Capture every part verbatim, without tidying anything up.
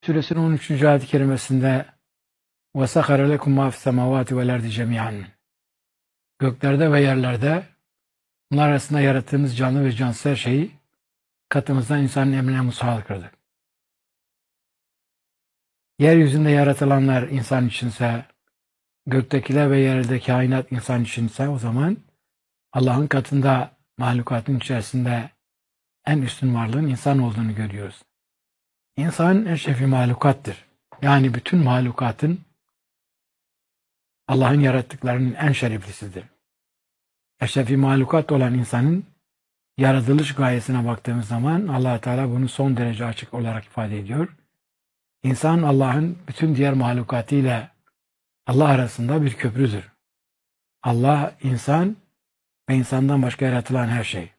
Suresinin on üçüncü ayet-i kerimesinde وَسَخَرَ لَكُمْ مَا فِي السَّمَاوَاتِ وَالْاَرْضِ جَمِيعًا Göklerde ve yerlerde bunlar arasında yarattığımız canlı ve cansız her şeyi katımızdan insanın emrine musallat kıldık. Yeryüzünde yaratılanlar insan içinse, göktekiler ve yerdeki kainat insan içinse o zaman Allah'ın katında mahlukatın içerisinde en üstün varlığın insan olduğunu görüyoruz. İnsan eşrefi mahlukattır. Yani bütün mahlukatın Allah'ın yarattıklarının en şereflisidir. Eşrefi mahlukat olan insanın yaratılış gayesine baktığımız zaman Allah Teala bunu son derece açık olarak ifade ediyor. İnsan Allah'ın bütün diğer mahlukatı ile Allah arasında bir köprüdür. Allah, insan ve insandan başka yaratılan her şey.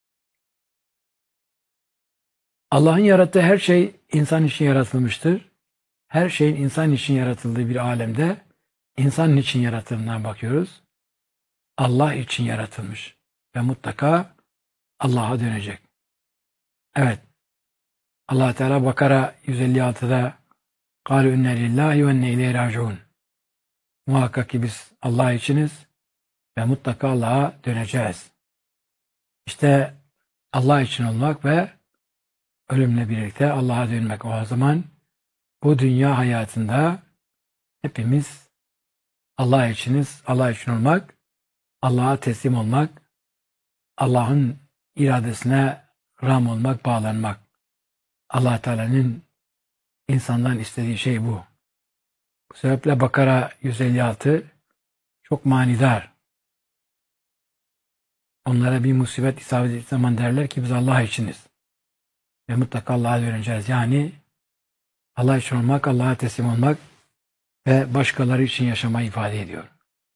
Allah'ın yarattığı her şey insan için yaratılmıştır. Her şeyin insan için yaratıldığı bir alemde insan için yaratıldığına bakıyoruz. Allah için yaratılmış ve mutlaka Allah'a dönecek. Evet. Allah Teala Bakara yüz elli altıda قَالُوا اِنَّ لِلّٰهِ وَاِنَّ اِلَيْهِ رَاجِعُونَ Muhakkak ki biz Allah içiniz ve mutlaka Allah'a döneceğiz. İşte Allah için olmak ve ölümle birlikte Allah'a dönmek. O zaman bu dünya hayatında hepimiz Allah içiniz, Allah için olmak, Allah'a teslim olmak, Allah'ın iradesine ram olmak, bağlanmak. Allah Teala'nın insandan istediği şey bu. Bu sebeple Bakara yüz elli altı çok manidar. Onlara bir musibet isabet ettiği zaman derler ki biz Allah içiniz. Ve mutlaka Allah'a döneceğiz. Yani Allah için olmak, Allah'a teslim olmak ve başkaları için yaşamayı ifade ediyor.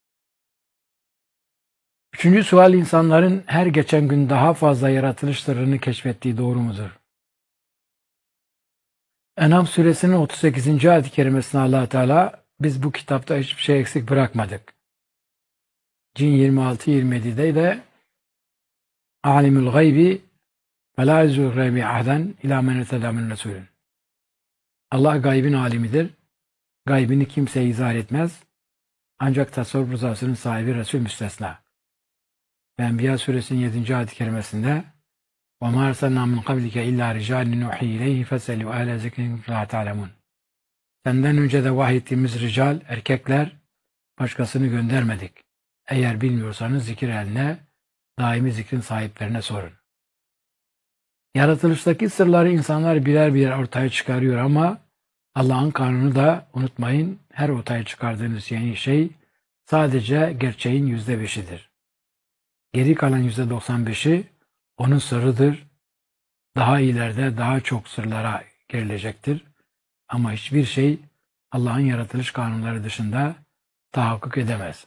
Üçüncü sual, insanların her geçen gün daha fazla yaratılış sırrını keşfettiği doğru mudur? En'am suresinin otuz sekizinci ayet-i kerimesinde Allah Teala biz bu kitapta hiçbir şey eksik bırakmadık. Cin yirmi altı yirmi yedi'de de alimul gaybi ve la yuzul gaybi ahden ila men eteda min resulün. Allah gaybin alimidir. Gaybini kimseye izah etmez. Ancak tasavvuf rızasının sahibi Resul müstesna. Ve Enbiya suresinin yedinci ayet-i kerimesinde وَمَا أَرْسَلْنَا مِنْ قَبْلِكَ اِلَّا رِجَالٍ نُوحِي اِلَيْهِ فَسَلُوا اَهْلَ ذِكْرِهِمْ لَا تَعْلَمُونَ Senden önce de vahyettiğimiz rical, erkekler, başkasını göndermedik. Eğer bilmiyorsanız zikir eline, daimi zikrin sahiplerine sorun. Yaratılıştaki sırları insanlar birer birer ortaya çıkarıyor ama Allah'ın kanunu da unutmayın, her ortaya çıkardığınız yeni şey sadece gerçeğin yüzde beşidir. Geri kalan yüzde doksan beşi onun sırrıdır. Daha ileride daha çok sırlara girilecektir. Ama hiçbir şey Allah'ın yaratılış kanunları dışında tahakkuk edemez.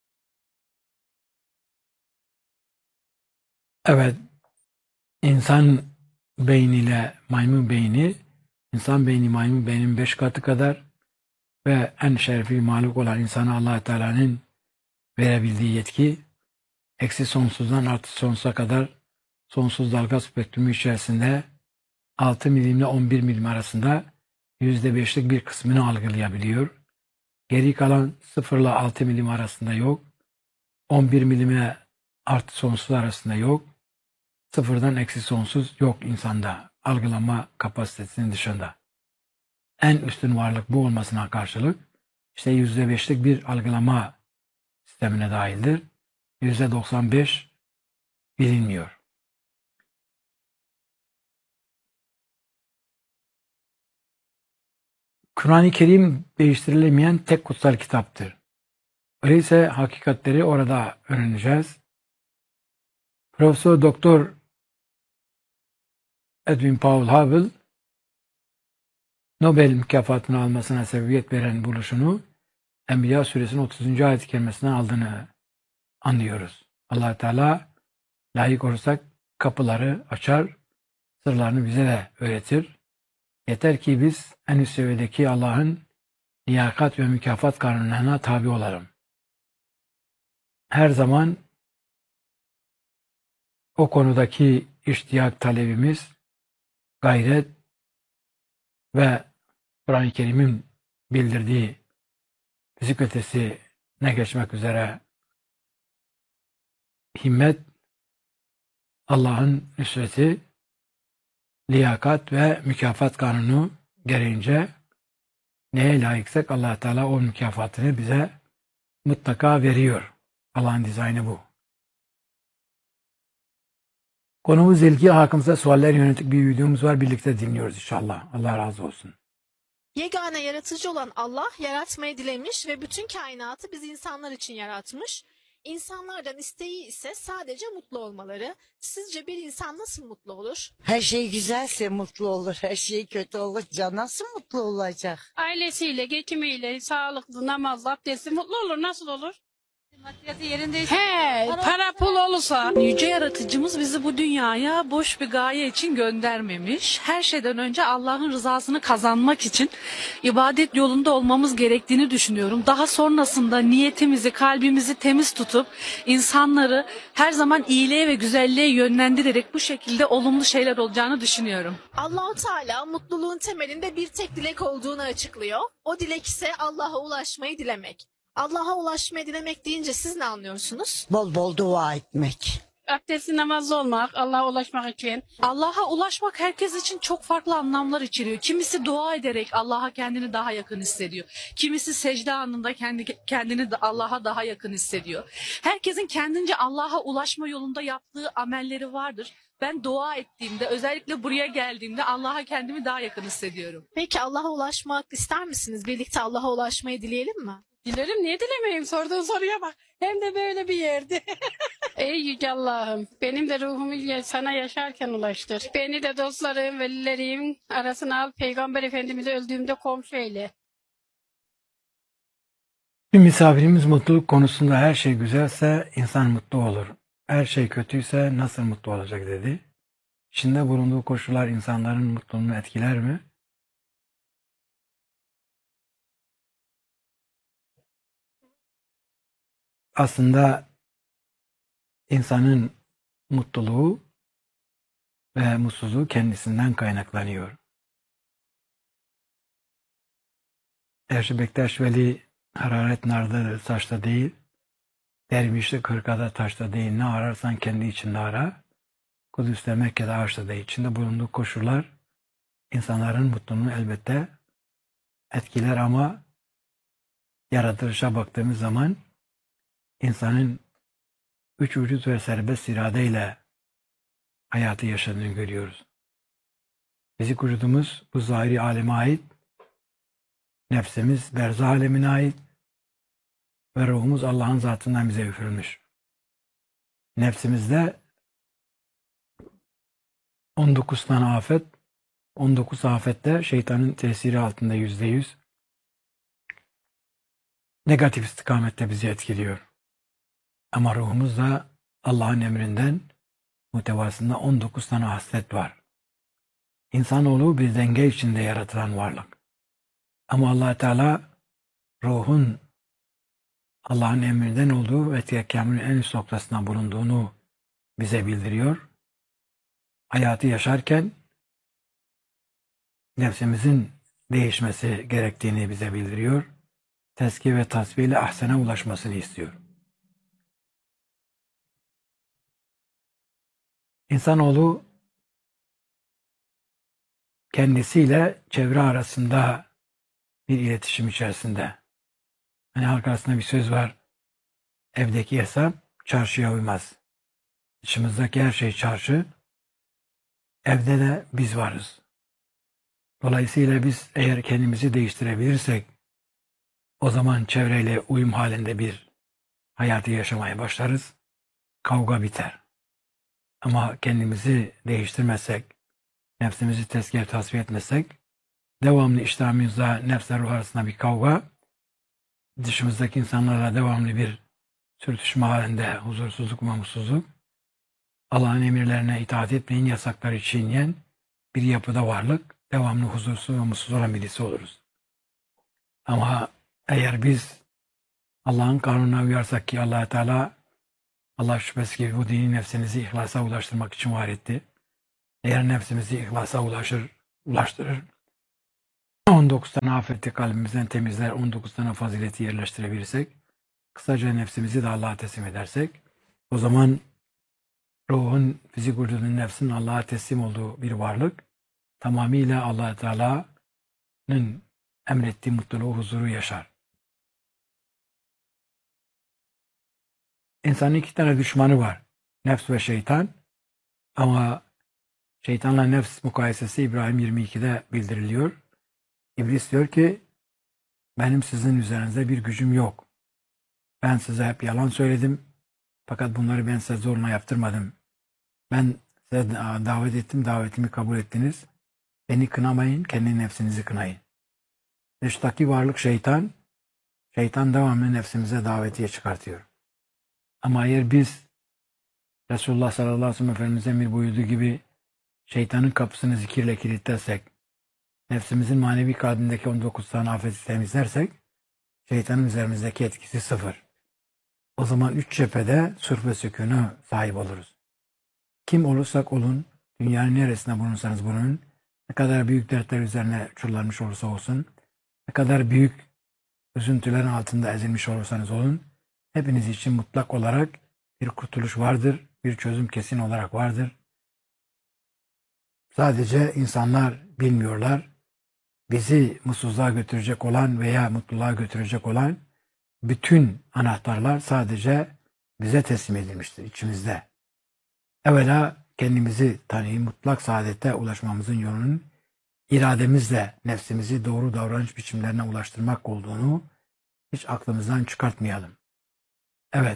Evet, insan beyniyle maymun beyni, insan beyni maymun beyninin beş katı kadar ve en şerefli mahluk olan insana Allah Teala'nın verebildiği yetki, eksi sonsuzdan artı sonsuza kadar sonsuz dalga spektrumu içerisinde altı milim ile on bir milim arasında yüzde beşlik bir kısmını algılayabiliyor. Geri kalan sıfır ile altı milim arasında yok. on bir milime artı sonsuz arasında yok. Sıfırdan eksi sonsuz yok insanda. Algılama kapasitesinin dışında. En üstün varlık bu olmasına karşılık işte yüzde beşlik bir algılama sistemine dahildir. yüzde doksan beş bilinmiyor. Kur'an-ı Kerim değiştirilemeyen tek kutsal kitaptır. Öyleyse hakikatleri orada öğreneceğiz. Profesör Doktor Edwin Paul Hubble Nobel mükafatını almasına sebebiyet veren buluşunu Enbiya suresinin otuzuncu ayet-i kerimesinden aldığını anlıyoruz. Allah Teala layık olursak kapıları açar, sırlarını bize de öğretir. Yeter ki biz en üst seviyedeki Allah'ın liyakat ve mükafat kanunlarına tabi olalım. Her zaman o konudaki iştiyak talebimiz, gayret ve Kur'an-ı Kerim'in bildirdiği fizik ötesine geçmek üzere himmet, Allah'ın nüsreti, liyakat ve mükafat kanunu gereğince neye layıksak Allah Teala o mükafatını bize mutlaka veriyor. Allah'ın dizaynı bu. Konumuz ilgi hakkında sualler yönelik bir videomuz var. Birlikte dinliyoruz inşallah. Allah razı olsun. Yegane yaratıcı olan Allah yaratmayı dilemiş ve bütün kainatı biz insanlar için yaratmış. İnsanlardan isteği ise sadece mutlu olmaları. Sizce bir insan nasıl mutlu olur? Her şey güzelse mutlu olur. Her şey kötü olunca nasıl mutlu olacak? Ailesiyle, geçimiyle, sağlıklı, namazlı, abdestli mutlu olur. Nasıl olur? Maddiyatı yerindeyse. He, para pul olursa. Yüce Yaratıcımız bizi bu dünyaya boş bir gaye için göndermemiş. Her şeyden önce Allah'ın rızasını kazanmak için ibadet yolunda olmamız gerektiğini düşünüyorum. Daha sonrasında niyetimizi, kalbimizi temiz tutup insanları her zaman iyiliğe ve güzelliğe yönlendirerek bu şekilde olumlu şeyler olacağını düşünüyorum. Allahu Teala mutluluğun temelinde bir tek dilek olduğunu açıklıyor. O dilek ise Allah'a ulaşmayı dilemek. Allah'a ulaşmayı dilemek deyince siz ne anlıyorsunuz? Bol bol dua etmek. Abdestli, namazlı olmak, Allah'a ulaşmak için. Allah'a ulaşmak herkes için çok farklı anlamlar içeriyor. Kimisi dua ederek Allah'a kendini daha yakın hissediyor. Kimisi secde anında kendi kendini de Allah'a daha yakın hissediyor. Herkesin kendince Allah'a ulaşma yolunda yaptığı amelleri vardır. Ben dua ettiğimde, özellikle buraya geldiğimde Allah'a kendimi daha yakın hissediyorum. Peki Allah'a ulaşmak ister misiniz? Birlikte Allah'a ulaşmayı dileyelim mi? Dilerim, niye dilemeyeyim? Sorduğun soruya bak. Hem de böyle bir yerde. Ey Yüce Allah'ım, benim de ruhumu sana yaşarken ulaştır. Beni de dostlarım, velilerim arasına al. Peygamber Efendimiz'i öldüğümde komşu eyle. Bir misafirimiz mutluluk konusunda her şey güzelse insan mutlu olur. Her şey kötüyse nasıl mutlu olacak dedi. İçinde bulunduğu koşullar insanların mutluluğunu etkiler mi? Aslında insanın mutluluğu ve mutsuzluğu kendisinden kaynaklanıyor. Erşi Bektaş Veli hararet narda taşta değil, dervişlik hırkada taşta değil, ne ararsan kendi içinde ara, Kudüs'te Mekke'de ağaçta değil. İçinde bulunduğu koşullar insanların mutluluğunu elbette etkiler ama yaratılışa baktığımız zaman insanın üç vücut ve serbest iradeyle hayatı yaşadığını görüyoruz. Fizik vücudumuz bu zahiri aleme ait, nefsimiz berzah alemine ait ve ruhumuz Allah'ın zatından bize üfürülmüş. Nefsimizde on dokuz tane afet, on dokuz afette şeytanın tesiri altında yüzde yüz negatif istikamette bizi etkiliyor. Ama ruhumuzda Allah'ın emrinden muhtevasında on dokuz tane haslet var. İnsanoğlu bir denge içinde yaratılan varlık. Ama Allah Teala ruhun Allah'ın emrinden olduğu ve tekamülün en üst noktasına bulunduğunu bize bildiriyor. Hayatı yaşarken nefsimizin değişmesi gerektiğini bize bildiriyor. Tezkiye ve tasfiye ile ahsene ulaşmasını istiyor. İnsanoğlu kendisiyle çevre arasında bir iletişim içerisinde. Hani halk arasında bir söz var. Evdeki hesap çarşıya uymaz. İçimizdeki her şey çarşı. Evde de biz varız. Dolayısıyla biz eğer kendimizi değiştirebilirsek o zaman çevreyle uyum halinde bir hayatı yaşamaya başlarız. Kavga biter. Ama kendimizi değiştirmezsek, nefsimizi tezkiye tasfiye etmezsek, devamlı iştahımızda nefsle ruh arasında bir kavga, dışımızdaki insanlarla devamlı bir sürtüşme halinde huzursuzluk ve mutsuzluk, Allah'ın emirlerine itaat etmeyin, yasakları çiğneyen bir yapıda varlık, devamlı huzursuz ve mutsuz olan birisi oluruz. Ama eğer biz Allah'ın kanununa uyarsak ki Allah Teala Allah şüphesiz ki bu dini nefsinizi ihlasa ulaştırmak için var etti. Eğer nefsimizi ihlasa ulaşır, ulaştırır, on dokuz tane afeti kalbimizden temizler, on dokuz tane fazileti yerleştirebilirsek, kısaca nefsimizi de Allah'a teslim edersek, o zaman ruhun, fizik vücudun, nefsin Allah'a teslim olduğu bir varlık, tamamıyla Allah Teala'nın emrettiği mutluluğu, huzuru yaşar. İnsanın iki tane düşmanı var. Nefs ve şeytan. Ama şeytanla nefs mukayesesi İbrahim yirmi ikide bildiriliyor. İblis diyor ki, benim sizin üzerinizde bir gücüm yok. Ben size hep yalan söyledim. Fakat bunları ben size zorla yaptırmadım. Ben size davet ettim, davetimi kabul ettiniz. Beni kınamayın, kendi nefsinizi kınayın. Dıştaki varlık şeytan, şeytan devamlı nefsimize davetiye çıkartıyor. Ama eğer biz Resulullah sallallahu aleyhi ve sellem Efendimiz'in emir buyurduğu gibi şeytanın kapısını zikirle kilitlersek, nefsimizin manevi kalbindeki on dokuz tane afeti temizlersek, şeytanın üzerimizdeki etkisi sıfır. O zaman üç cephede sürf ve sükûna sahip oluruz. Kim olursak olun, dünyanın neresinde bulunursanız bulunun, ne kadar büyük dertler üzerine çullanmış olursa olsun, ne kadar büyük üzüntülerin altında ezilmiş olursanız olun, hepiniz için mutlak olarak bir kurtuluş vardır, bir çözüm kesin olarak vardır. Sadece insanlar bilmiyorlar. Bizi mutsuzluğa götürecek olan veya mutluluğa götürecek olan bütün anahtarlar sadece bize teslim edilmiştir içimizde. Evvela kendimizi tanıyıp mutlak saadete ulaşmamızın yolunun irademizle nefsimizi doğru davranış biçimlerine ulaştırmak olduğunu hiç aklımızdan çıkartmayalım. Evet,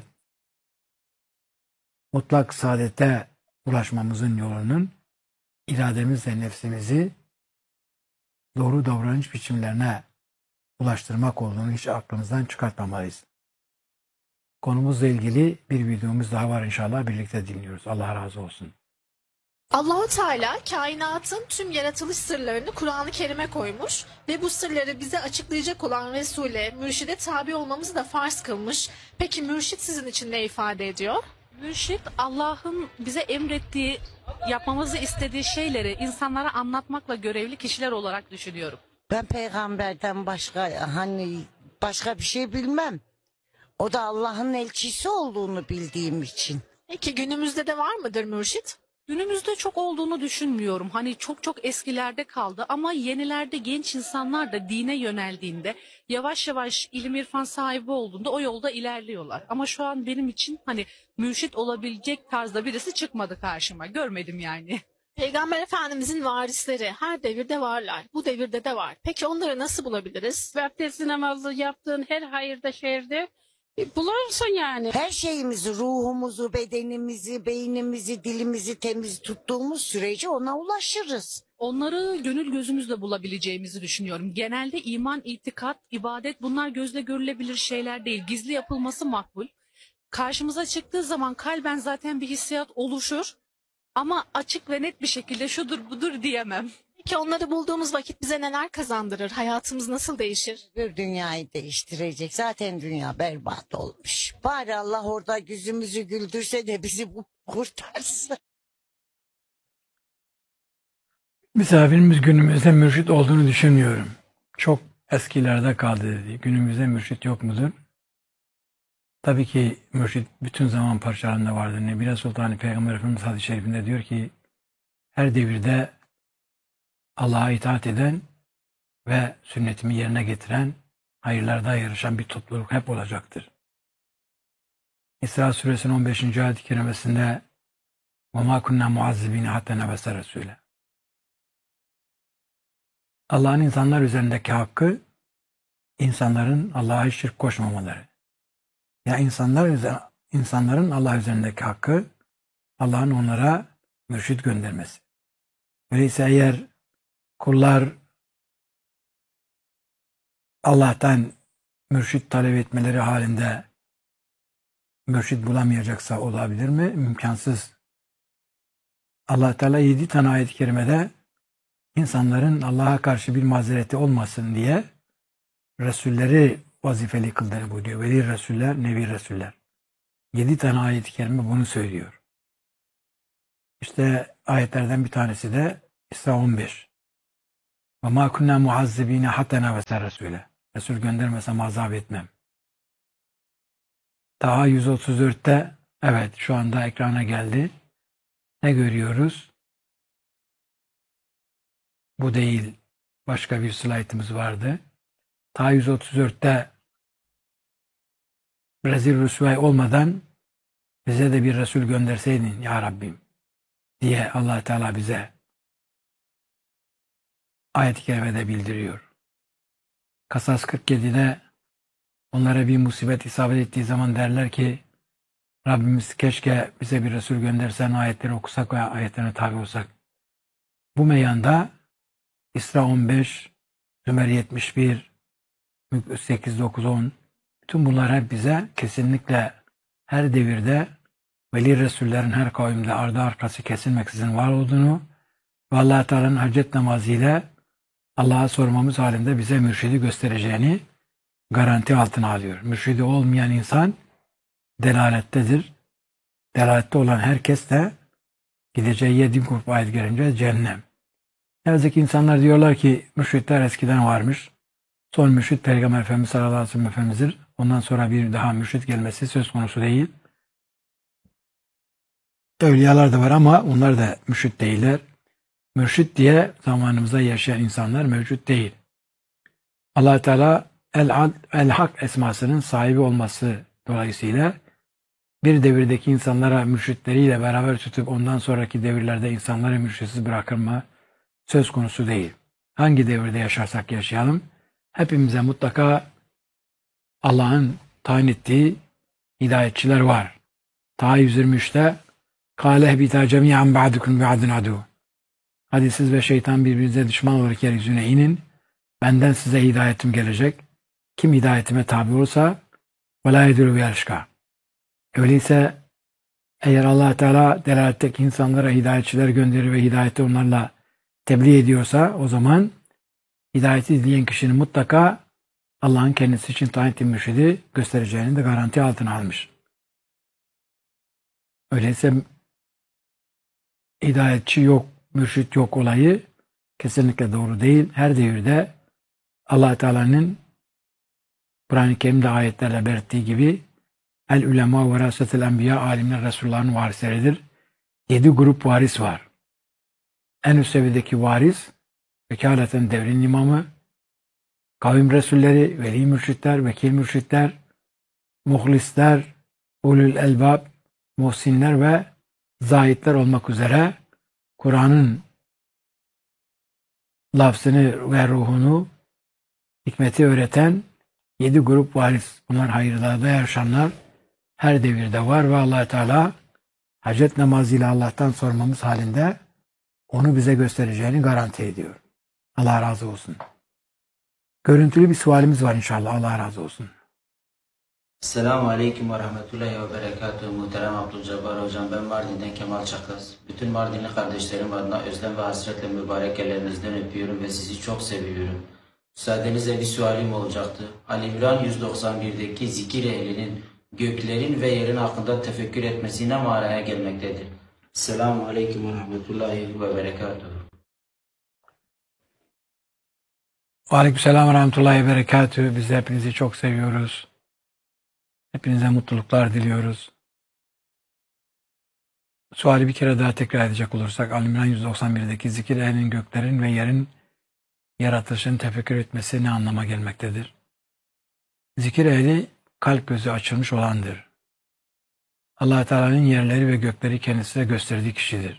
mutlak saadete ulaşmamızın yolunun irademizle nefsimizi doğru davranış biçimlerine ulaştırmak olduğunu hiç aklımızdan çıkartmamalıyız. Konumuzla ilgili bir videomuz daha var, inşallah birlikte dinliyoruz. Allah razı olsun. Allahu Teala kainatın tüm yaratılış sırlarını Kur'an-ı Kerim'e koymuş ve bu sırları bize açıklayacak olan Resul'e, mürşide tabi olmamızı da farz kılmış. Peki mürşit sizin için ne ifade ediyor? Mürşit, Allah'ın bize emrettiği, yapmamızı istediği şeyleri insanlara anlatmakla görevli kişiler olarak düşünüyorum. Ben peygamberden başka hani başka bir şey bilmem. O da Allah'ın elçisi olduğunu bildiğim için. Peki günümüzde de var mıdır mürşit? Günümüzde çok olduğunu düşünmüyorum. Hani çok çok eskilerde kaldı ama yenilerde genç insanlar da dine yöneldiğinde, yavaş yavaş ilim irfan sahibi olduğunda o yolda ilerliyorlar. Ama şu an benim için hani mürşit olabilecek tarzda birisi çıkmadı karşıma. Görmedim yani. Peygamber Efendimizin varisleri her devirde varlar. Bu devirde de var. Peki onları nasıl bulabiliriz? Ve abdestli namazı yaptığın her hayırda şerde e, bulursun yani. Her şeyimizi, ruhumuzu, bedenimizi, beynimizi, dilimizi temiz tuttuğumuz sürece ona ulaşırız. Onları gönül gözümüzle bulabileceğimizi düşünüyorum. Genelde iman, itikat, ibadet bunlar gözle görülebilir şeyler değil. Gizli yapılması makbul. Karşımıza çıktığı zaman kalben zaten bir hissiyat oluşur. Ama açık ve net bir şekilde şudur budur diyemem. Peki onları bulduğumuz vakit bize neler kazandırır? Hayatımız nasıl değişir? Bir dünyayı değiştirecek. Zaten dünya berbat olmuş. Bari Allah orada yüzümüzü güldürse de bizi bu kurtarsın. Misafirimiz günümüzde mürşit olduğunu düşünmüyorum. Çok eskilerde kaldı dedi. Günümüzde mürşit yok mudur? Tabii ki mürşit bütün zaman parçalarında vardır. Nebile Sultan Peygamber Efendimiz hadis-i şerifinde diyor ki her devirde Allah'a itaat eden ve sünnetimi yerine getiren, hayırlarda yarışan bir topluluk hep olacaktır. İsra suresinin on beşinci ayet-i kerimesinde وَمَا كُنَّا مُعَذِّبِينَ حَتَّى نَبَسَ رَسُولًا Allah'ın insanlar üzerindeki hakkı, insanların Allah'a hiç şirk koşmamaları. Ya insanlar üzerine, insanların Allah üzerindeki hakkı, Allah'ın onlara mürşit göndermesi. Öyleyse eğer kullar Allah'tan mürşit talep etmeleri halinde mürşit bulamayacaksa olabilir mi? İmkansız. Allah Teala yedi tane ayet-i kerimede insanların Allah'a karşı bir mazereti olmasın diye Resulleri vazifeli kıldığını buyuruyor. Veli Resuller, Nebi Resuller. Yedi tane ayet-i kerime bunu söylüyor. İşte ayetlerden bir tanesi de İsra on beş. Ve ma kunna muazzibine hatta neb'ase Resule. Resul göndermesem azap etmem. Daha yüz otuz dörtte evet şu anda ekrana geldi. Ne görüyoruz? Bu değil. Başka bir slaytımız vardı. Ta yüz otuz dörtte rezil rüsvay olmadan bize de bir Resul gönderseydin ya Rabbim diye Allah Teala bize ayet-i kerimede bildiriyor. Kasas kırk yedide onlara bir musibet isabet ettiği zaman derler ki Rabbimiz keşke bize bir Resul göndersen ayetleri okusak ve ayetlerine tabi olsak. Bu meyanda İsra on beş, Zümer yetmiş bir, Mülk sekiz, dokuz, on bütün bunlar hep bize kesinlikle her devirde veli Resullerin her kavimde ardı arkası kesilmeksizin var olduğunu ve Allah-u Teala'nın hacet namazı ile Allah'a sormamız halinde bize mürşidi göstereceğini garanti altına alıyor. Mürşidi olmayan insan delalettedir. Delalette olan herkes de gideceği yedi grup ayet gelince cehennem. Ne yazık ki insanlar diyorlar ki mürşitler eskiden varmış. Son mürşit Peygamber Efendimiz sallallahu aleyhi ve sellem Efendimiz'dir. Ondan sonra bir daha mürşit gelmesi söz konusu değil. Evliyalar da var ama onlar da mürşit değiller. Mürşit diye zamanımızda yaşayan insanlar mevcut değil. Allah Teala El, El Hak esmasının sahibi olması dolayısıyla bir devirdeki insanlara mürşitleriyle beraber tutup ondan sonraki devirlerde insanları mürşitsiz bırakır mı söz konusu değil. Hangi devirde yaşarsak yaşayalım hepimize mutlaka Allah'ın tayin ettiği hidayetçiler var. Ta yüz yirmi üçte Kâle ehbitâ cemî'an ba'dukum bi'adin adû. Hadi siz ve şeytan birbirinize düşman olarak yeryüzüne inin. Benden size hidayetim gelecek. Kim hidayetime tabi olursa وَلَا يَدُرُ بِيَرْشْكَى. Öyleyse eğer Allah Teala delaletteki insanlara hidayetçiler gönderir ve hidayeti onlarla tebliğ ediyorsa o zaman hidayeti izleyen kişinin mutlaka Allah'ın kendisi için tayin ettiği mürşidi göstereceğini de garanti altına almış. Öyleyse hidayetçi yok, mürşit yok olayı kesinlikle doğru değil. Her devirde Allah Teala'nın Kur'an-ı Kerim'de ayetlerle belirttiği gibi el ulema verasetel enbiya alimler Resulullah'ın varisleridir. Yedi grup varis var. En üst seviyedeki varis vekaleten devrin imamı, kavim Resulleri, veli mürşitler, vekil mürşitler, muhlisler, ulul elbab, muhsinler ve zahitler olmak üzere Kur'an'ın lafzını ve ruhunu, hikmeti öğreten yedi grup varis. Bunlar hayırlarda yaşayanlar her devirde var ve Allah Teala hacet namazıyla Allah'tan sormamız halinde onu bize göstereceğini garanti ediyor. Allah razı olsun. Görüntülü bir sualimiz var inşallah. Allah razı olsun. Selamun Aleyküm ve Rahmetullahi ve Berekatuhu. Muhterem Abdülcebbar Hocam, ben Mardin'den Kemal Çakız. Bütün Mardinli kardeşlerim adına özlem ve hasretle mübarek ellerinizden öpüyorum ve sizi çok seviyorum. Müsaadenizle bir sualim olacaktı. Ali İmran yüz doksan birdeki zikir ehlinin göklerin ve yerin hakkında tefekkür etmesi ne manaya gelmektedir? Selamun Aleyküm ve Rahmetullahi ve Berekatuhu. Aleykümselam ve Rahmetullahi ve Berekatuhu. Biz de hepinizi çok seviyoruz. Hepinize mutluluklar diliyoruz. Suali bir kere daha tekrar edecek olursak Ali İmran yüz doksan birdeki zikir ehlinin göklerin ve yerin yaratılışını tefekkür etmesi ne anlama gelmektedir? Zikir ehli kalp gözü açılmış olandır. Allah Teala'nın yerleri ve gökleri kendisine gösterdiği kişidir.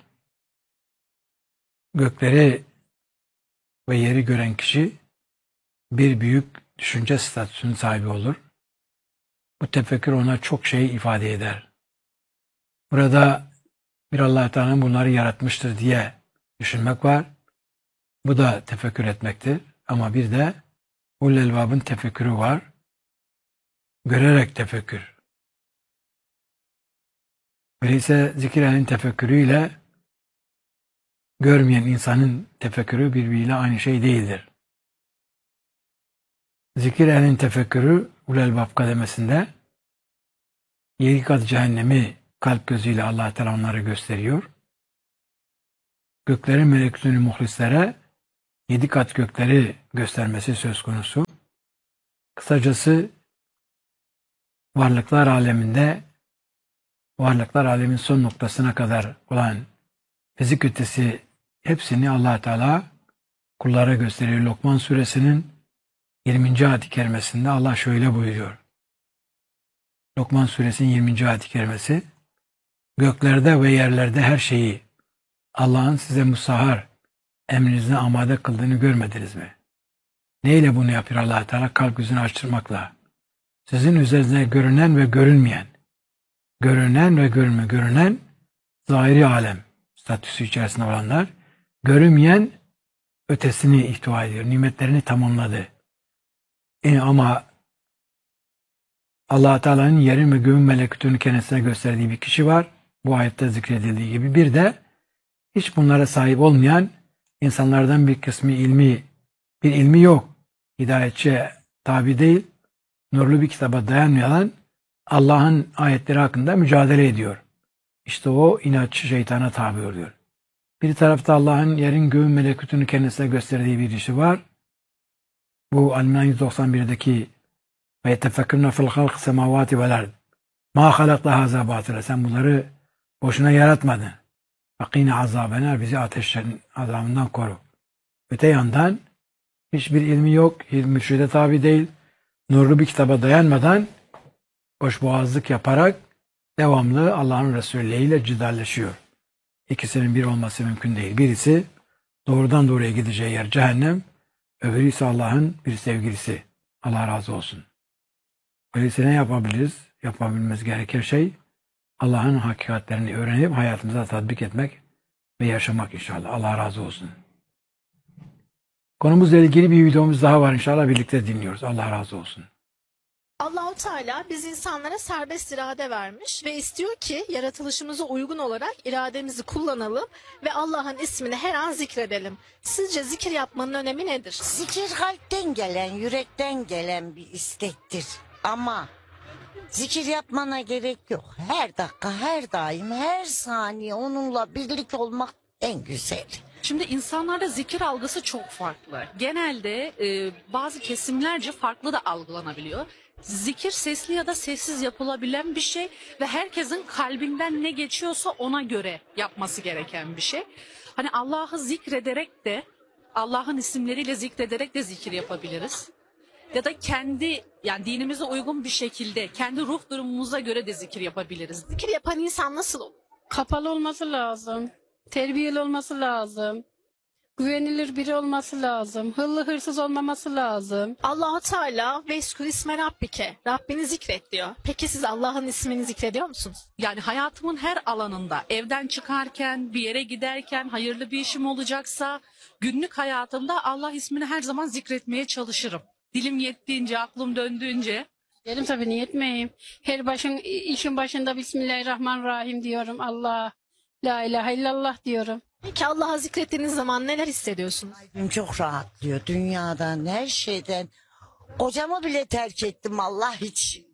Gökleri ve yeri gören kişi bir büyük düşünce statüsünün sahibi olur. Bu tefekkür ona çok şey ifade eder. Burada bir Allah Teala'nın bunları yaratmıştır diye düşünmek var. Bu da tefekkür etmektir. Ama bir de ulul elbabın tefekkürü var. Görerek tefekkür. Öyleyse zikir ehlinin tefekkürüyle görmeyen insanın tefekkürü birbiriyle aynı şey değildir. Zikir ehlinin tefekkürü ulul elbab kademesinde yedi kat cehennemi kalp gözüyle Allah Teala onları gösteriyor. Göklerin melekutunu muhlislere, yedi kat gökleri göstermesi söz konusu. Kısacası varlıklar aleminde, varlıklar alemin son noktasına kadar olan fizik ötesi hepsini Allah Teala kullara gösteriyor. Lokman suresinin yirminci ayet-i kerimesinde Allah şöyle buyuruyor. Lokman suresinin yirminci ayet-i kerimesi, göklerde ve yerlerde her şeyi Allah'ın size musahhar, emrinize amade kıldığını görmediniz mi? Neyle bunu yapıyor Allah Teala? Kalp gözünü açtırmakla. Sizin üzerinize görünen ve görünmeyen, görünen ve görünme, görünen zahiri alem statüsü içerisinde olanlar, görünmeyen ötesini ihtiva ediyor. Nimetlerini tamamladı. E ama Allah Teala'nın yerin ve göğün melekutunu kendisine gösterdiği bir kişi var. Bu ayette zikredildiği gibi. Bir de hiç bunlara sahip olmayan insanlardan bir kısmı ilmi, bir ilmi yok. Hidayetçiye tabi değil, nurlu bir kitaba dayanmayan Allah'ın ayetleri hakkında mücadele ediyor. İşte o inatçı şeytana tabi oluyor. Bir tarafta Allah'ın yerin göğün melekutunu kendisine gösterdiği bir işi var. Bu Al-İmran yüz doksan birdeki ve yetefekkürne fil halk semavati vel ard. Ma halakta haza batıla. Sen bunları boşuna yaratmadın. Fakine azabener, bizi ateşlerin azabından koru. Öte yandan hiçbir ilmi yok, ilmi mürşide tabi değil, nurlu bir kitaba dayanmadan boşboğazlık yaparak devamlı Allah'ın Resulü ile cidalleşiyor. İkisinin bir olması mümkün değil. Birisi doğrudan doğruya gideceği yer cehennem, öbürü ise Allah'ın bir sevgilisi. Allah razı olsun. Öyleyse ne yapabiliriz? Yapabilmemiz gereken şey Allah'ın hakikatlerini öğrenip hayatımıza tatbik etmek ve yaşamak inşallah. Allah razı olsun. Konumuzla ilgili bir videomuz daha var inşallah, birlikte dinliyoruz. Allah razı olsun. Allahu Teala biz insanlara serbest irade vermiş ve istiyor ki yaratılışımıza uygun olarak irademizi kullanalım ve Allah'ın ismini her an zikredelim. Sizce zikir yapmanın önemi nedir? Zikir kalpten gelen, yürekten gelen bir istektir. Ama zikir yapmana gerek yok. Her dakika, her daim, her saniye onunla birlik olmak en güzel. Şimdi insanlarda zikir algısı çok farklı. Genelde e, bazı kesimlerce farklı da algılanabiliyor. Zikir sesli ya da sessiz yapılabilen bir şey ve herkesin kalbinden ne geçiyorsa ona göre yapması gereken bir şey. Hani Allah'ı zikrederek de, Allah'ın isimleriyle zikrederek de zikir yapabiliriz. Ya da kendi, yani dinimize uygun bir şekilde, kendi ruh durumumuza göre de zikir yapabiliriz. Zikir yapan insan nasıl olur? Kapalı olması lazım. Terbiyeli olması lazım. Güvenilir biri olması lazım. Hıllı hırsız olmaması lazım. Allahu Teala veskur isme rabbike. Rabbini zikret diyor. Peki siz Allah'ın ismini zikrediyor musunuz? Yani hayatımın her alanında, evden çıkarken, bir yere giderken, hayırlı bir işim olacaksa, günlük hayatımda Allah ismini her zaman zikretmeye çalışırım. Dilim yettiğince, aklım döndüğünce. Derim tabii niyetmeyeyim. Her başın işin başında Bismillahirrahmanirrahim diyorum. Allah, la ilahe illallah diyorum. Peki Allah'ı zikrettiğiniz zaman neler hissediyorsunuz? Kalbim çok rahatlıyor dünyadan, her şeyden. Kocamı bile terk ettim Allah için.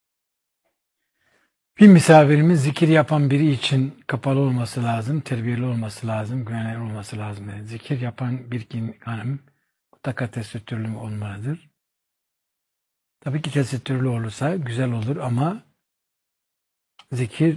Bir misafirimiz zikir yapan biri için kapalı olması lazım, terbiyeli olması lazım, güvenilir olması lazım dedi. Zikir yapan bir hanım mutlaka tesettürlü olmalıdır. Tabii ki tesettürlü olursa güzel olur ama zikir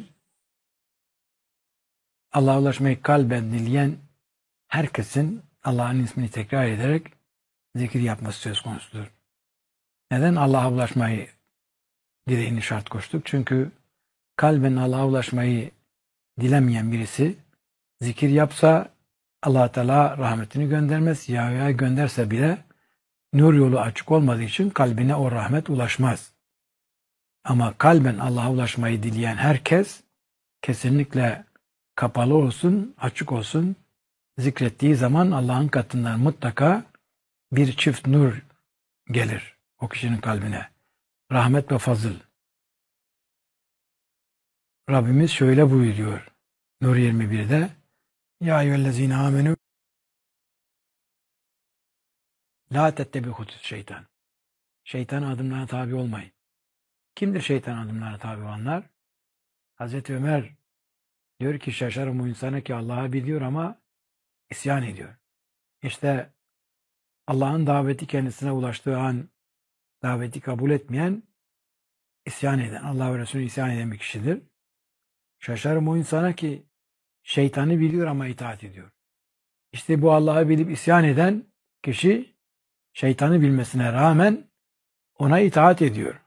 Allah'a ulaşmayı kalben dileyen herkesin Allah'ın ismini tekrar ederek zikir yapması söz konusudur. Neden Allah'a ulaşmayı dileğini şart koştuk? Çünkü kalben Allah'a ulaşmayı dilemeyen birisi zikir yapsa Allah Teala rahmetini göndermez. Ya gönderse bile nur yolu açık olmadığı için kalbine o rahmet ulaşmaz. Ama kalben Allah'a ulaşmayı dileyen herkes kesinlikle kapalı olsun, açık olsun, zikrettiği zaman Allah'ın katından mutlaka bir çift nur gelir o kişinin kalbine. Rahmet ve fazıl. Rabbimiz şöyle buyuruyor Nur yirmi birde: Ya eyyühellezine amenü la tettebihutus şeytan. Şeytan adımlarına tabi olmayın. Kimdir şeytan adımlarına tabi olanlar? Hazreti Ömer diyor ki şaşarım o insana ki Allah'ı biliyor ama isyan ediyor. İşte Allah'ın daveti kendisine ulaştığı an daveti kabul etmeyen, isyan eden, Allah ve Resulüne isyan eden bir kişidir. Şaşarım o insana ki şeytanı biliyor ama itaat ediyor. İşte bu Allah'ı bilip isyan eden kişi şeytanı bilmesine rağmen ona itaat ediyor.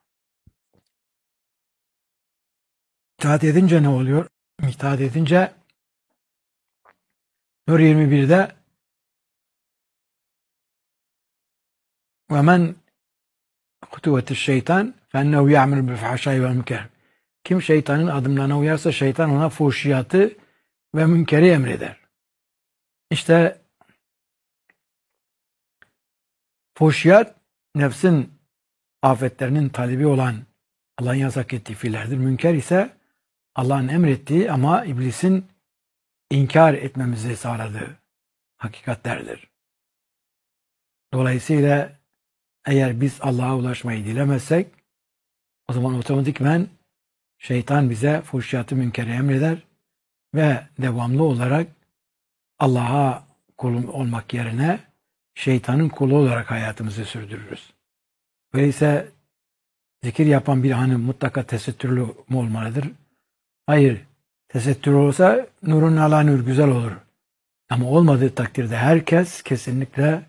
İtaat edince ne oluyor? İtaat edince Nur yirmi birde وَمَنْ خُتُوَةِ الشَّيْطَانِ فَاَنَّهُ يَعْمِلُ بِالْفَحْشَاءِ وَالْمُنكَرِ. Kim şeytanın adımlarına uyarsa şeytan ona fuhşiyatı ve münkeri emreder. İşte fuhşiyat nefsin afetlerinin talebi olan Allah'ın yasak ettiği fiillerdir. Münker ise Allah'ın emrettiği ama iblisin inkar etmemizi sağladığı hakikatlerdir. Dolayısıyla eğer biz Allah'a ulaşmayı dilemezsek o zaman otomatikmen şeytan bize fuhşiyatı münkeri emreder ve devamlı olarak Allah'a kul olmak yerine şeytanın kulu olarak hayatımızı sürdürürüz. Öyleyse zikir yapan bir hanım mutlaka tesettürlü mü olmalıdır? Hayır. Tesettür olsa nurun ala nur güzel olur. Ama olmadığı takdirde herkes kesinlikle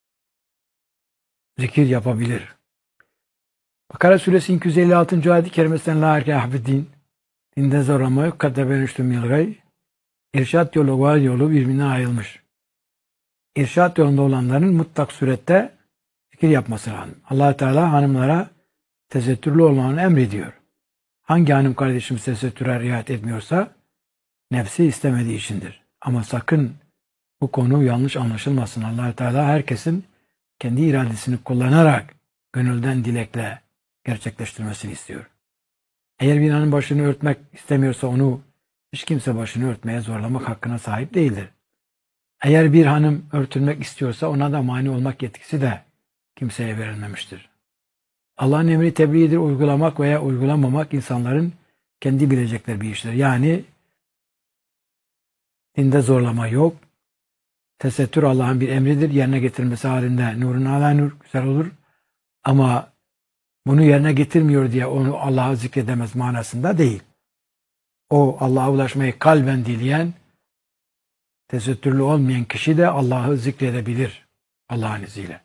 zikir yapabilir. Bakara suresi iki yüz elli altıncı ayet-i kerimesinden la erke ahbidin dinde zorlama yok kadar benüştüm yılgay irşat yolu var yolu birbirine ayrılmış. İrşat yolunda olanların mutlak surette zikir yapması lazım. Allah Teala hanımlara tesettürlü olmanı emrediyor. Hangi hanım kardeşimiz tesettüre riayet etmiyorsa nefsi istemediği içindir. Ama sakın bu konu yanlış anlaşılmasın. Allah Teala herkesin kendi iradesini kullanarak gönülden dilekle gerçekleştirmesini istiyor. Eğer bir hanım başını örtmek istemiyorsa onu hiç kimse başını örtmeye zorlamak hakkına sahip değildir. Eğer bir hanım örtülmek istiyorsa ona da mani olmak yetkisi de kimseye verilmemiştir. Allah'ın emri tebliğidir, uygulamak veya uygulamamak insanların kendi bilecekleri bir iştir. Yani dinde zorlama yok. Tesettür Allah'ın bir emridir. Yerine getirilmesi halinde nurun ala nur güzel olur. Ama bunu yerine getirmiyor diye onu Allah'a zikredemez manasında değil. O Allah'a ulaşmayı kalben dileyen, tesettürlü olmayan kişi de Allah'ı zikredebilir Allah'ın izniyle.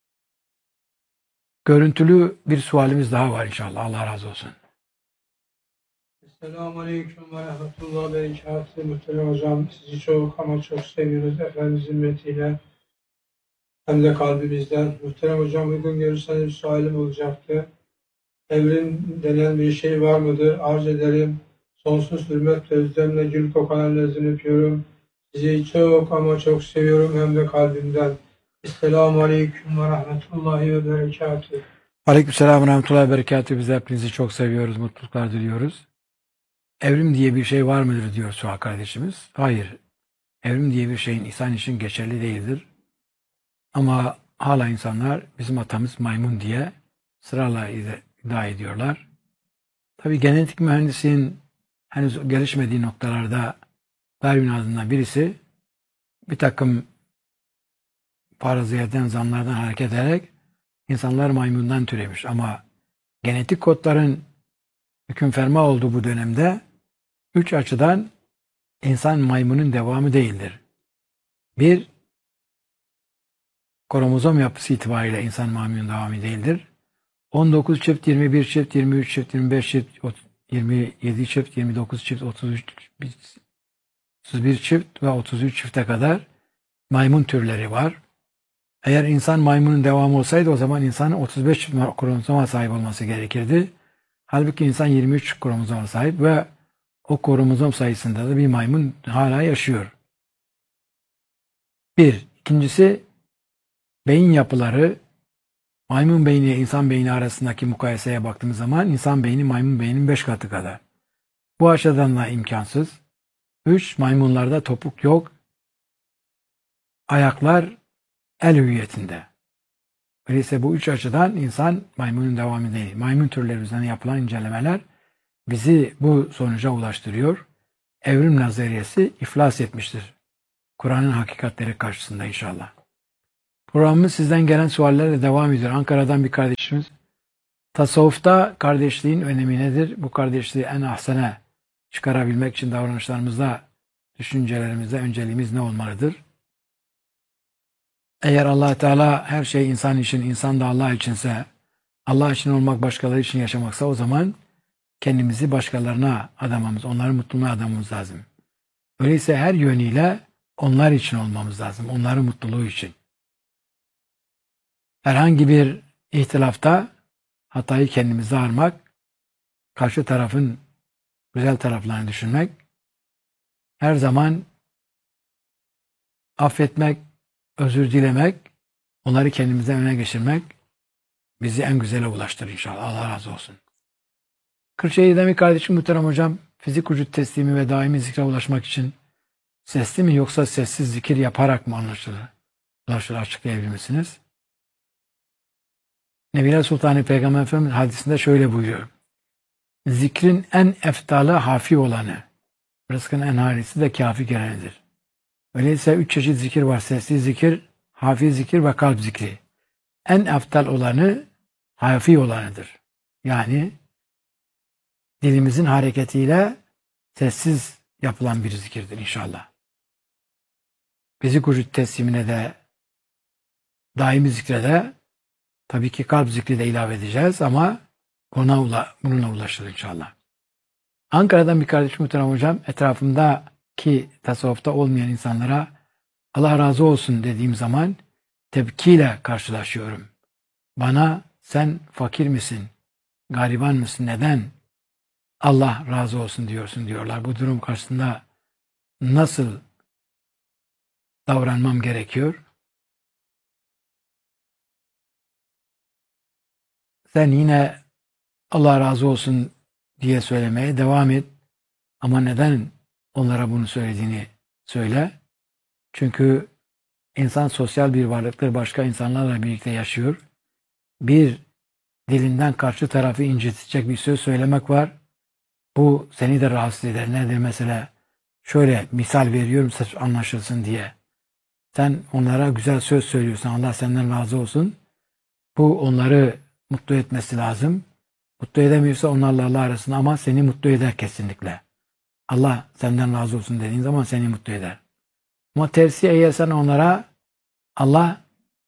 Görüntülü bir sualimiz daha var inşallah. Allah razı olsun. Esselamu Aleyküm ve Rahmetullah ve Berekatü. Muhterem hocam, sizi çok ama çok seviyoruz Efendimiz hürmetiyle hem de kalbimizden. Muhterem hocam, uygun görürseniz bir sualim olacaktı. Evrim denen bir şey var mıdır? Arz ederim. Sonsuz hürmet ve özlemle gül kokan ellerinizden öpüyorum. Sizi çok ama çok seviyorum hem de kalbimden. Esselamu Aleyküm ve Rahmetullahi ve Berekatü. Aleykümselam ve Rahmetullahi ve Berekatü. Biz hepinizi çok seviyoruz, mutluluklar diliyoruz. Evrim diye bir şey var mıdır diyor Suha kardeşimiz. Hayır. Evrim diye bir şeyin insan için geçerli değildir. Ama hala insanlar bizim atamız maymun diye sırayla iddia ediyorlar. Tabii genetik mühendisliğin henüz gelişmediği noktalarda Darwin adında birisi bir takım faraziyeden, zanlardan hareket ederek insanlar maymundan türemiş. Ama genetik kodların hüküm ferma olduğu bu dönemde üç açıdan insan maymunun devamı değildir. Bir, kromozom yapısı itibariyle insan maymunun devamı değildir. on dokuz çift, yirmi bir çift, yirmi üç çift, yirmi beş çift, yirmi yedi çift, yirmi dokuz çift, otuz üç, otuz bir çift ve otuz üç çifte kadar maymun türleri var. Eğer insan maymunun devamı olsaydı o zaman insanın otuz beş çift kromozoma sahip olması gerekirdi. Halbuki insan yirmi üç kromozoma sahip ve o kromozom sayısında da bir maymun hala yaşıyor. Bir. İkincisi, beyin yapıları, maymun beyni ile insan beyni arasındaki mukayeseye baktığımız zaman insan beyni maymun beyninin beş katı kadar. Bu açıdan da imkansız. Üç. Maymunlarda topuk yok. Ayaklar el hüviyetinde. Öyleyse bu üç açıdan insan maymunun devamı değil. Maymun türleri üzerine yapılan incelemeler bizi bu sonuca ulaştırıyor. Evrim nazariyesi iflas etmiştir. Kur'an'ın hakikatleri karşısında inşallah. Programımız sizden gelen suallerle devam ediyor. Ankara'dan bir kardeşimiz. Tasavvufta kardeşliğin önemi nedir? Bu kardeşliği en ahsene çıkarabilmek için davranışlarımızda, düşüncelerimizde önceliğimiz ne olmalıdır? Eğer Allah Teala her şey insan için, insan da Allah içinse, Allah için olmak başkaları için yaşamaksa o zaman kendimizi başkalarına adamamız, onların mutluluğuna adamamız lazım. Öyleyse her yönüyle onlar için olmamız lazım, onların mutluluğu için. Herhangi bir ihtilafta hatayı kendimize armak, karşı tarafın güzel taraflarını düşünmek, her zaman affetmek, özür dilemek, onları kendimize öne geçirmek bizi en güzele ulaştırır inşallah. Allah razı olsun. Kırşehir'den bir kardeşim muhterem hocam, fizik vücut teslimi ve daimi zikre ulaşmak için sesli mi yoksa sessiz zikir yaparak mı anlaşılır? Ulaşılır, açıklayabilir misiniz? Nebiler Sultanı Peygamber Efendimiz hadisinde şöyle buyuruyor. Zikrin en eftalı hafi olanı, rızkın en halisi de kafi gelenidir. Öyleyse üç çeşit zikir var. Sesli zikir, hafi zikir ve kalp zikri. En eftal olanı hafi olanıdır. Yani dilimizin hareketiyle sessiz yapılan bir zikirdir inşallah. Fizik vücut teslimine de daimi zikre de tabii ki kalp zikri de ilave edeceğiz ama ona ula, bununla ulaşılır inşallah. Ankara'dan bir kardeşim muhterem hocam, etrafımdaki tasavvufta olmayan insanlara Allah razı olsun dediğim zaman tepkiyle karşılaşıyorum. Bana sen fakir misin, gariban mısın, neden Allah razı olsun diyorsun diyorlar. Bu durum karşısında nasıl davranmam gerekiyor? Sen yine Allah razı olsun diye söylemeye devam et. Ama neden onlara bunu söylediğini söyle. Çünkü insan sosyal bir varlıktır. Başka insanlarla birlikte yaşıyor. Bir dilinden karşı tarafı incitecek bir söz söylemek var. Bu seni de rahatsız eder. Nedir mesela? Şöyle misal veriyorum sırf anlaşılsın diye. Sen onlara güzel söz söylüyorsun. Allah senden razı olsun. Bu onları mutlu etmesi lazım. Mutlu edemiyorsa onlarla Allah arasında ama seni mutlu eder kesinlikle. Allah senden razı olsun dediğin zaman seni mutlu eder. Ama tersi eğer sen onlara Allah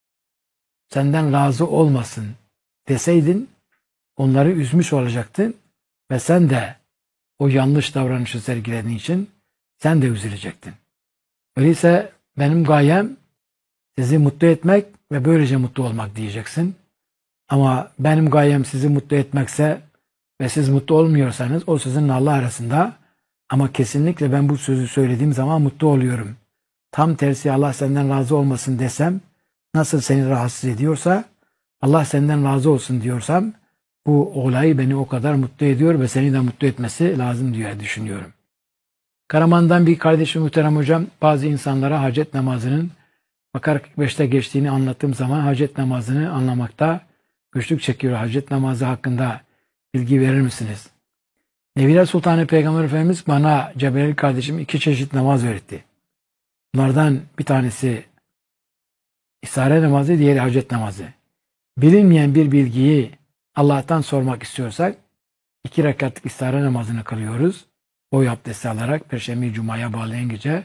senden razı olmasın deseydin onları üzmüş olacaktın ve sen de o yanlış davranışı sergilediğin için sen de üzülecektin. Öyleyse benim gayem sizi mutlu etmek ve böylece mutlu olmak diyeceksin. Ama benim gayem sizi mutlu etmekse ve siz mutlu olmuyorsanız o sizinle Allah arasında ama kesinlikle ben bu sözü söylediğim zaman mutlu oluyorum. Tam tersi Allah senden razı olmasın desem nasıl seni rahatsız ediyorsa Allah senden razı olsun diyorsam bu olayı beni o kadar mutlu ediyor ve seni de mutlu etmesi lazım diye düşünüyorum. Karaman'dan bir kardeşim muhterem hocam bazı insanlara hacet namazının Bakara kırk beşte geçtiğini anlattığım zaman hacet namazını anlamakta güçlük çekiyor. Hacet namazı hakkında bilgi verir misiniz? Nebiler Sultanı Peygamber Efendimiz bana Cebrail kardeşim iki çeşit namaz öğretti. Bunlardan bir tanesi istihare namazı, diğeri hacet namazı. Bilinmeyen bir bilgiyi Allah'tan sormak istiyorsak iki rekatlık istihare namazını kılıyoruz. Boy abdesti alarak Perşembe Cuma'ya bağlayan gece.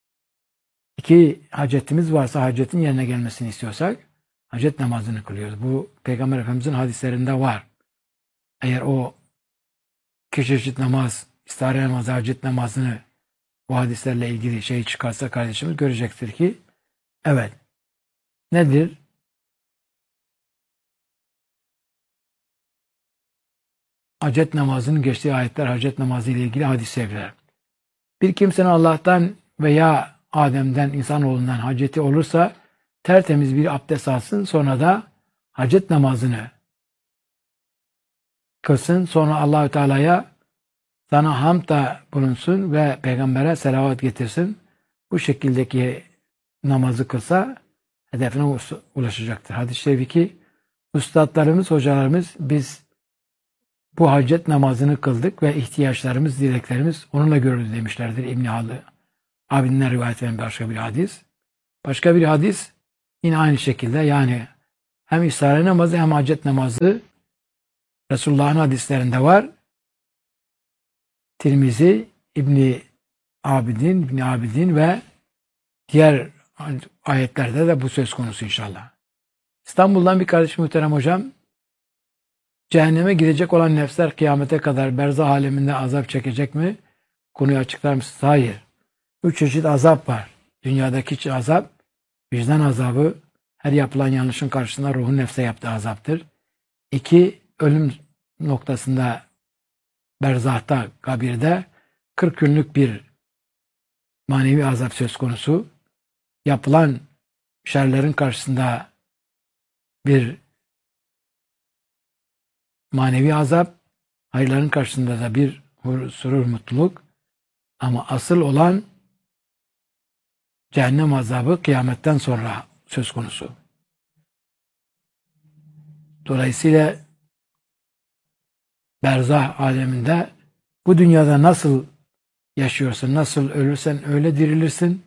İki hacetimiz varsa hacetin yerine gelmesini istiyorsak hacet namazını kılıyoruz. Bu Peygamber Efendimizin hadislerinde var. Eğer o iki çeşit namaz, istihare namazı, hacet namazını bu hadislerle ilgili şey çıkarsa kardeşimiz görecektir ki evet. Nedir? Hacet namazının geçtiği ayetler hacet namazı ile ilgili hadis sevgiler. Bir kimsenin Allah'tan veya Adem'den, insanoğlundan haceti olursa tertemiz bir abdest alsın, sonra da hacet namazını kılsın, sonra Allahü Teala'ya sana hamd da bulunsun ve peygambere selavat getirsin. Bu şekildeki namazı kılsa hedefine ulaşacaktır. Hadis-i şerif ki üstadlarımız, hocalarımız biz bu hacet namazını kıldık ve ihtiyaçlarımız, dileklerimiz onunla görüldü demişlerdir. İbn-i Halı abinden rivayet eden başka bir hadis. Başka bir hadis Yine aynı şekilde yani hem İsrail namazı hem hacet namazı Resulullah'ın hadislerinde var. Tirmizi, İbni Abidin, İbni Abidin ve diğer ayetlerde de bu söz konusu inşallah. İstanbul'dan bir kardeşim muhterem hocam, cehenneme gidecek olan nefsler kıyamete kadar berzah aleminde azap çekecek mi? Konuyu açıklar mısınız? Hayır. Üç çeşit azap var. Dünyadaki azap, vicdan azabı, her yapılan yanlışın karşısında ruhun nefse yaptığı azaptır. İki, ölüm noktasında berzahta, kabirde kırk günlük bir manevi azap söz konusu. Yapılan şerlerin karşısında bir manevi azap, hayırların karşısında da bir surur, mutluluk. Ama asıl olan cehennem azabı kıyametten sonra söz konusu. Dolayısıyla berzah aleminde bu dünyada nasıl yaşıyorsun, nasıl ölürsen öyle dirilirsin.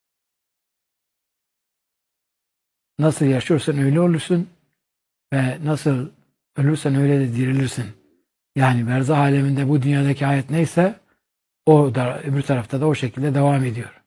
Nasıl yaşıyorsan öyle olursun ve nasıl ölürsen öyle de dirilirsin. Yani berzah aleminde bu dünyadaki hayat neyse o da öbür tarafta da o şekilde devam ediyor.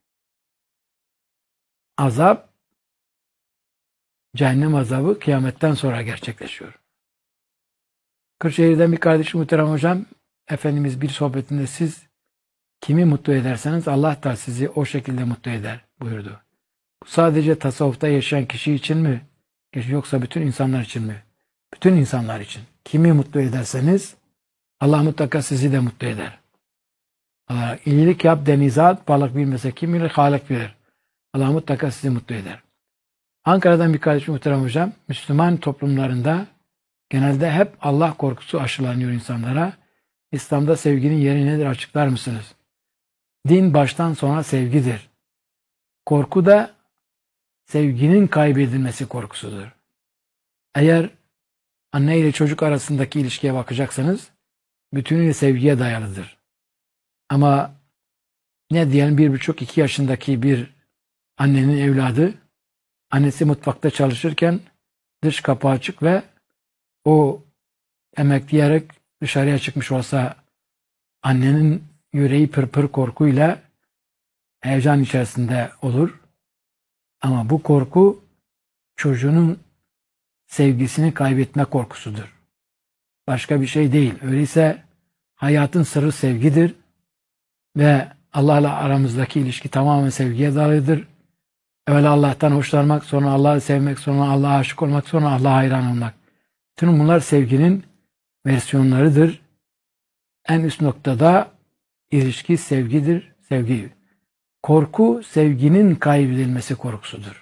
Azap, cehennem azabı kıyametten sonra gerçekleşiyor. Kırşehir'den bir kardeşim muhterem hocam, Efendimiz bir sohbetinde siz kimi mutlu ederseniz Allah da sizi o şekilde mutlu eder buyurdu. Bu sadece tasavvufta yaşayan kişi için mi? Yoksa bütün insanlar için mi? Bütün insanlar için. Kimi mutlu ederseniz Allah mutlaka sizi de mutlu eder. Allah, iyilik yap denizat, balık bilmese kim bilir, Halik bilir. Allah mutlaka sizi mutlu eder. Ankara'dan bir kardeşim muhterem hocam, Müslüman toplumlarında genelde hep Allah korkusu aşılanıyor insanlara. İslam'da sevginin yeri nedir açıklar mısınız? Din baştan sona sevgidir. Korku da sevginin kaybedilmesi korkusudur. Eğer anne ile çocuk arasındaki ilişkiye bakacaksanız bütünüyle sevgiye dayalıdır. Ama ne diyelim bir buçuk iki yaşındaki bir annenin evladı, annesi mutfakta çalışırken dış kapı açık ve o emekleyerek dışarıya çıkmış olsa annenin yüreği pırpır korkuyla heyecan içerisinde olur. Ama bu korku çocuğunun sevgisini kaybetme korkusudur. Başka bir şey değil. Öyleyse hayatın sırrı sevgidir ve Allah'la aramızdaki ilişki tamamen sevgiye dayalıdır. Evvela Allah'tan hoşlanmak, sonra Allah'ı sevmek, sonra Allah'a aşık olmak, sonra Allah'a hayran olmak. Bütün bunlar sevginin versiyonlarıdır. En üst noktada ilişki sevgidir, sevgi. Korku, sevginin kaybedilmesi korkusudur.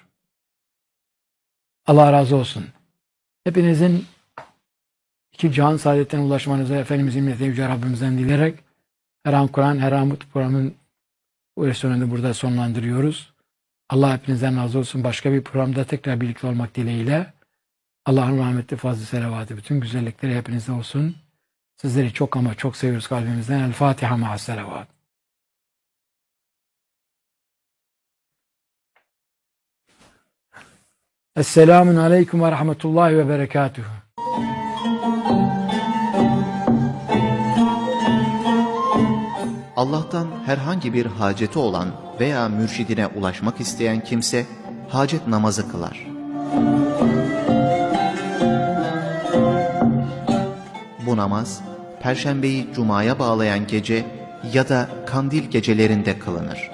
Allah razı olsun. Hepinizin iki cihan saadetine ulaşmanızı Efendimiz'in milleti Yüce Rabbimizden dileyerek her an Kur'an, her an programın bu versiyonunu burada sonlandırıyoruz. Allah hepinizden razı olsun. Başka bir programda tekrar birlikte olmak dileğiyle Allah'ın rahmeti, fazl-ı selavatı, bütün güzellikleri hepinizde olsun. Sizleri çok ama çok seviyoruz kalbimizden. El Fatiha ma'as selavat. Esselamun aleyküm ve rahmetullahi ve berekatuhu. Allah'tan herhangi bir haceti olan veya mürşidine ulaşmak isteyen kimse hacet namazı kılar. Bu namaz, Perşembeyi Cuma'ya bağlayan gece ya da kandil gecelerinde kılınır.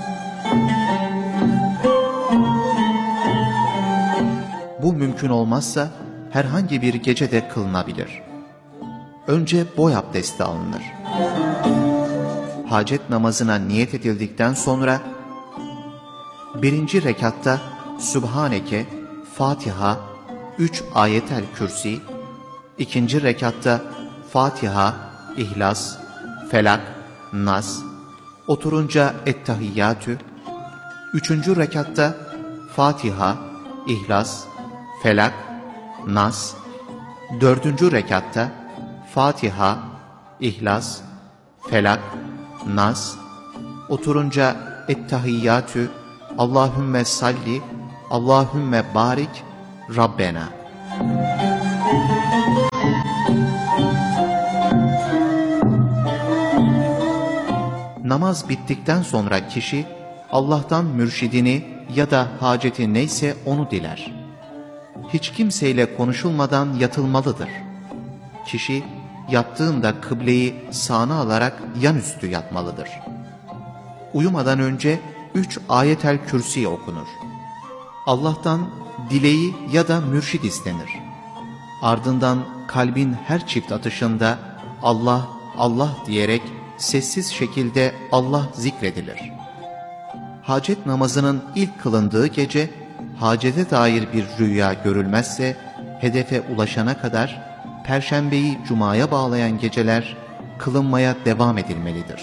Bu mümkün olmazsa herhangi bir gecede kılınabilir. Önce boy abdesti alınır. Hacet namazına niyet edildikten sonra birinci rekatta Sübhaneke, Fatiha, üç ayetel kürsi, ikinci rekatta Fatiha, İhlas, Felak, Nas, oturunca Ettehiyyatü, üçüncü rekatta Fatiha, İhlas, Felak, Nas, dördüncü rekatta Fatiha, İhlas, Felak, Nas, oturunca Ettehiyyatü, Allahümme salli Allahümme barik Rabbena. Namaz bittikten sonra kişi Allah'tan mürşidini ya da haceti neyse onu diler. Hiç kimseyle konuşulmadan yatılmalıdır. Kişi yattığında kıbleyi sağına alarak yanüstü yatmalıdır. Uyumadan önce üç ayetel kürsi okunur. Allah'tan dileği ya da mürşid istenir. Ardından kalbin her çift atışında Allah, Allah diyerek sessiz şekilde Allah zikredilir. Hacet namazının ilk kılındığı gece, hacete dair bir rüya görülmezse, hedefe ulaşana kadar Perşembeyi Cuma'ya bağlayan geceler kılınmaya devam edilmelidir.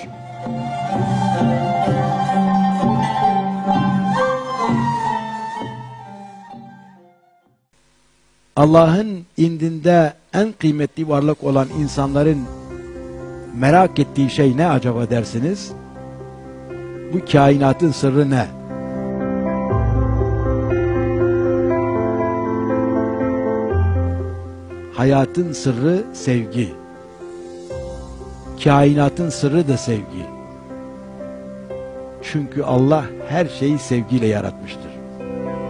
Allah'ın indinde en kıymetli varlık olan insanların merak ettiği şey ne acaba dersiniz? Bu kainatın sırrı ne? Hayatın sırrı sevgi. Kainatın sırrı da sevgi. Çünkü Allah her şeyi sevgiyle yaratmıştır.